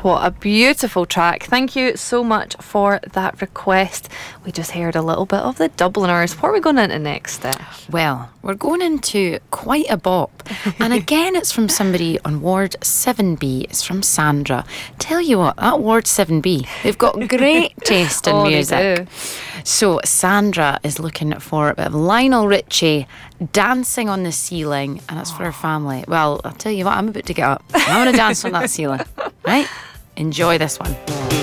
What a beautiful track. Thank you so much for that request. We just heard a little bit of the Dubliners. What are we going into next, Steph? Well, we're going into quite a bop. And again, it's from somebody on Ward 7B. It's from Sandra. Tell you what, that Ward 7B, they've got great taste in music. They do. So Sandra is looking for a bit of Lionel Richie, Dancing on the Ceiling, and it's for her family. Well, I'll tell you what, I'm about to get up. I want to dance on that ceiling. Right? Enjoy this one.